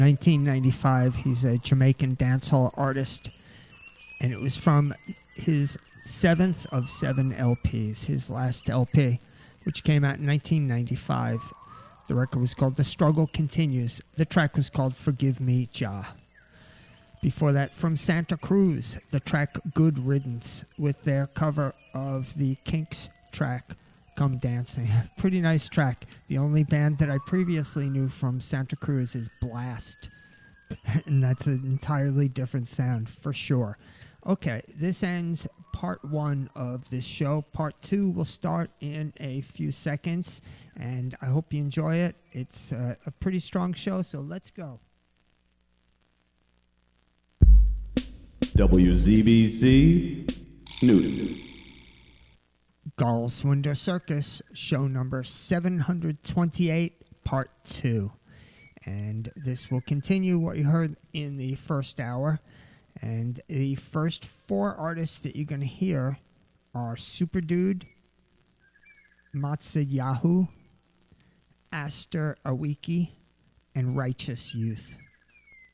1995. He's a Jamaican dancehall artist, and it was from his 7th of 7 LPs, his last LP, which came out in 1995. The record was called The Struggle Continues. The track was called Forgive Me, Jah. Before that, from Santa Cruz, the track Good Riddance, with their cover of the Kinks track Come Dancing. Pretty nice track. The only band that I previously knew from Santa Cruz is Blast, and that's an entirely different sound for sure. Okay, this ends part 1 of this show. Part 2 will start in a few seconds, and I hope you enjoy it. It's a pretty strong show, so let's go. WZBC Newton. Galswinder Circus, show number 728, part 2. And this will continue what you heard in the first hour. And the first 4 artists that you're going to hear are Super Dude, Matsuyahu, Aster Awiki, and Righteous Youth.